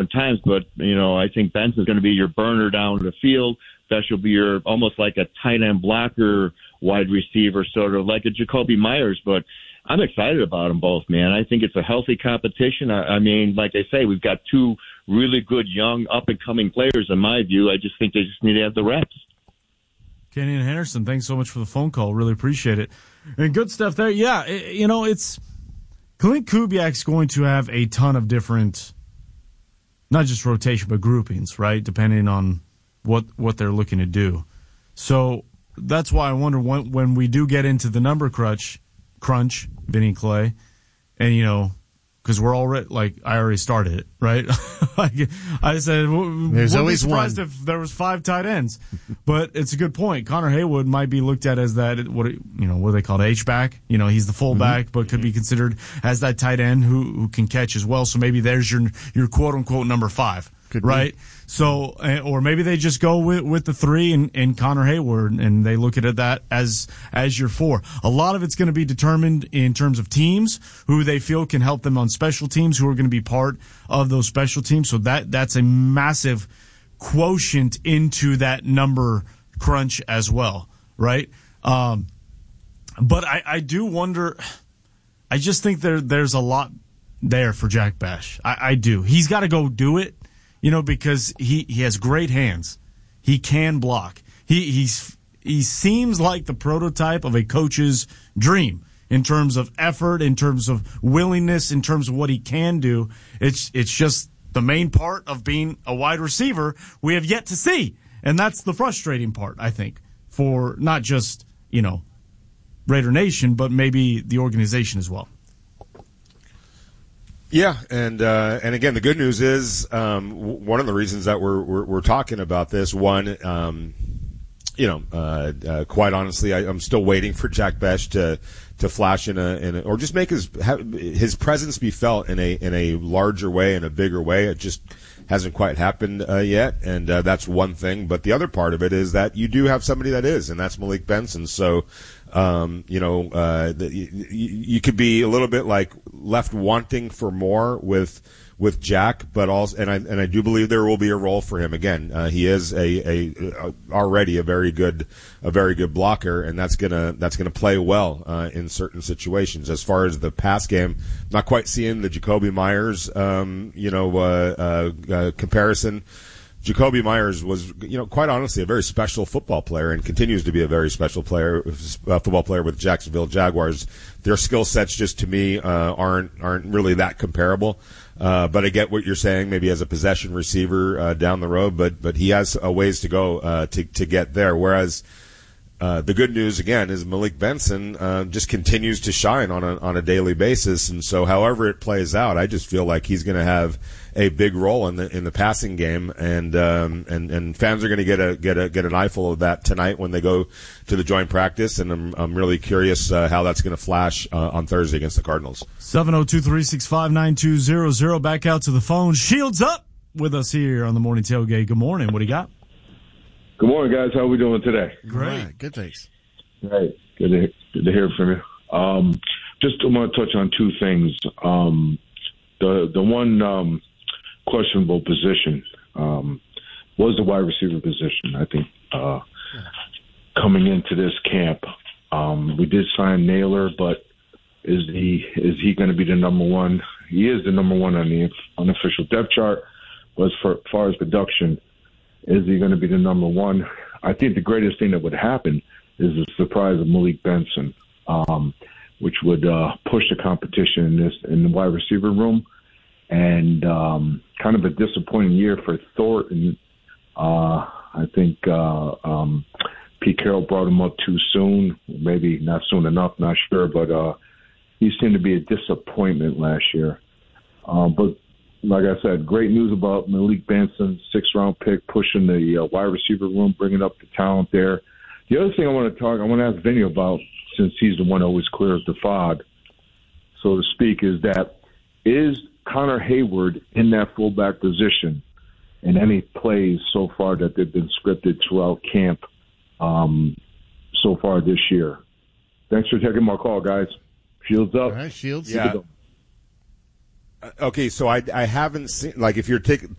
different times, but, I think Benson's going to be your burner down the field. Besh will be your almost like a tight end blocker wide receiver, sort of like a Jacoby Myers. But I'm excited about them both, man. I think it's a healthy competition. I mean, like I say, we've got two really good young up-and-coming players in my view. I just think they just need to have the reps. Kenny and Henderson, thanks so much for the phone call. Really appreciate it. And good stuff there. Yeah, it's Clint Kubiak's going to have a ton of different, not just rotation, but groupings, right, depending on what they're looking to do. So that's why I wonder when we do get into the number crunch, Vinny Clay, and, because we're already, I already started it, right? I said, there's always surprised one. if there was 5 tight ends. But it's a good point. Connor Haywood might be looked at as that, what do they call it, H-back? He's the fullback, but could be considered as that tight end who can catch as well. So maybe there's your quote-unquote number 5. Could right? Be. So, or maybe they just go with the 3 and Connor Hayward, and they look at that as your 4. A lot of it's going to be determined in terms of teams, who they feel can help them on special teams, who are going to be part of those special teams. So that's a massive quotient into that number crunch as well, right? But I do wonder. I just think there's a lot there for Jack Bech. I do. He's got to go do it. Because he has great hands. He can block. He seems like the prototype of a coach's dream in terms of effort, in terms of willingness, in terms of what he can do. It's just the main part of being a wide receiver we have yet to see. And that's the frustrating part, I think, for not just, Raider Nation, but maybe the organization as well. Yeah, and again, the good news is one of the reasons that we're talking about this. One, quite honestly, I'm still waiting for Jack Bech to flash in a or just make his presence be felt in a larger way, in a bigger way. It just hasn't quite happened yet, and that's one thing. But the other part of it is that you do have somebody that is, and that's Malik Benson. So. You could be a little bit left wanting for more with Jack, but also, and I do believe there will be a role for him. Again, he is already a very good blocker, and that's gonna play well in certain situations. As far as the pass game, not quite seeing the Jacoby Myers, comparison. Jacoby Myers was, quite honestly, a very special football player and continues to be a very special football player with Jacksonville Jaguars. Their skill sets, just to me, aren't really that comparable. But I get what you're saying, maybe as a possession receiver down the road, but he has a ways to go to get there. Whereas the good news again is Malik Benson just continues to shine on a daily basis, and so however it plays out, I just feel like he's going to have a big role in the passing game, and fans are going to get an eyeful of that tonight when they go to the joint practice, and I'm really curious how that's going to flash on Thursday against the Cardinals. 702-365-9200. Back out to the phone. Shields up with us here on the Morning Tailgate. Good morning. What do you got? Good morning, guys. How are we doing today? Great. Right. Good, thanks. Great. Good to hear from you. Just want to touch on two things. The one questionable position was the wide receiver position. I think coming into this camp, we did sign Naylor, but is he going to be the number one? He is the number one on the unofficial depth chart. But as far as production, is he going to be the number one? I think the greatest thing that would happen is the surprise of Malik Benson, which would push the competition in the wide receiver room. And kind of a disappointing year for Thornton. I think Pete Carroll brought him up too soon, maybe not soon enough, not sure, but he seemed to be a disappointment last year. But like I said, great news about Malik Benson, 6th-round pick, pushing the wide receiver room, bringing up the talent there. The other thing I want to ask Vinny about, since he's the one that always clears the fog, so to speak, is Connor Hayward in that fullback position in any plays so far that they've been scripted throughout camp so far this year? Thanks for taking my call, guys. Shields up. All right, Shields. Yeah. Okay, so I haven't seen, if you're